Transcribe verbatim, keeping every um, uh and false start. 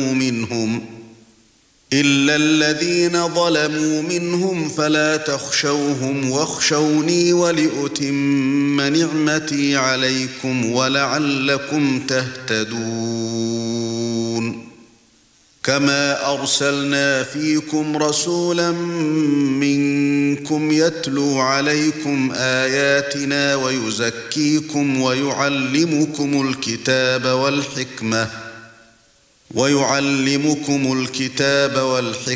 ظلموا منهم إلا الذين ظلموا منهم فلا تخشوهم واخشوني ولأتم نعمتي عليكم ولعلكم تهتدون كما أرسلنا فيكم رسولا منكم يتلو عليكم آياتنا ويزكيكم ويعلمكم الكتاب والحكمة ويعلمكم الكتاب والحكمة